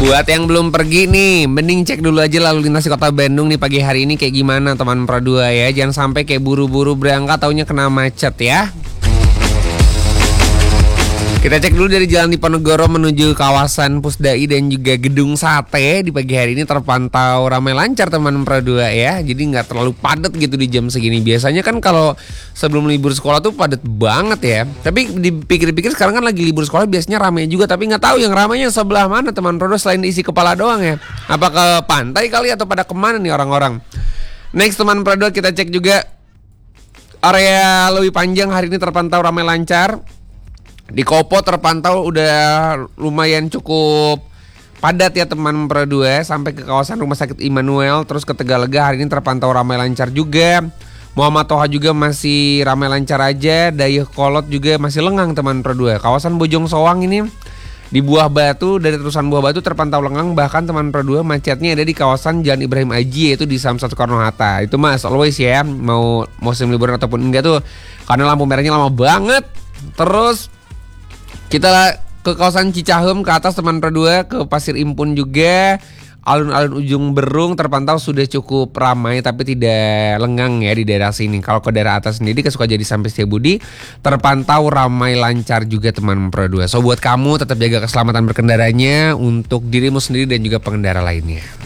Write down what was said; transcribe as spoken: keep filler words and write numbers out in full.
Buat yang belum pergi nih, mending cek dulu aja lalu lintas di kota Bandung nih pagi hari ini kayak gimana teman Pro dua ya. Jangan sampai kayak buru-buru berangkat taunya kena macet ya. Kita cek dulu dari Jalan Diponegoro menuju kawasan Pusdai dan juga Gedung Sate. Di pagi hari ini terpantau ramai lancar teman Pro dua ya. Jadi nggak terlalu padat gitu di jam segini. Biasanya kan kalau sebelum libur sekolah tuh padat banget ya. Tapi dipikir-pikir sekarang kan lagi libur sekolah biasanya ramai juga. Tapi nggak tahu yang ramainya sebelah mana teman Pro dua selain isi kepala doang ya. Apa ke pantai kali atau pada kemana nih orang-orang. Next teman Pro dua kita cek juga area Lewi Panjang hari ini terpantau ramai lancar. Di Kopo terpantau udah lumayan cukup padat ya teman Pro dua sampai ke kawasan Rumah Sakit Immanuel, terus ke Tegalega hari ini terpantau ramai lancar juga. Muhammad Toha juga masih ramai lancar aja. Dayakolot juga masih lengang teman Pro dua. Kawasan Bojong Soang ini di Buah Batu, dari terusan Buah Batu terpantau lengang, bahkan teman Pro dua macetnya ada di kawasan Jalan Ibrahim Aji yaitu di Samsat Soekarno-Hatta. Itu mas always ya, mau musim liburan ataupun enggak tuh karena lampu merahnya lama banget. Terus kita ke kawasan Cicahem ke atas teman Pro dua, ke Pasir Impun juga. Alun-alun Ujung Berung terpantau sudah cukup ramai tapi tidak lengang ya di daerah sini. Kalau ke daerah atas sendiri ke Sukajadi sampai Setiabudi terpantau ramai lancar juga teman Pro dua. So buat kamu tetap jaga keselamatan berkendaranya untuk dirimu sendiri dan juga pengendara lainnya.